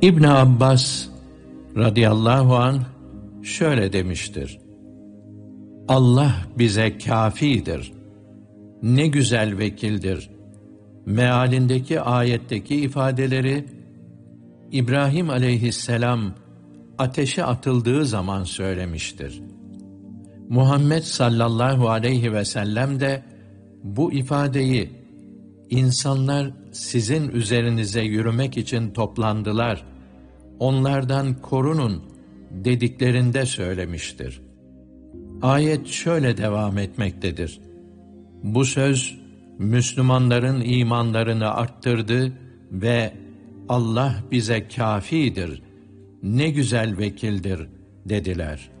İbn Abbas radıyallahu anh şöyle demiştir: Allah bize kâfidir, ne güzel vekildir. Mealindeki ayetteki ifadeleri İbrahim aleyhisselam ateşe atıldığı zaman söylemiştir. Muhammed sallallahu aleyhi ve sellem de bu ifadeyi insanlar sizin üzerinize yürümek için toplandılar, onlardan korunun dediklerinde söylemiştir. Ayet şöyle devam etmektedir: Bu söz Müslümanların imanlarını arttırdı ve Allah bize kâfidir, ne güzel vekildir dediler.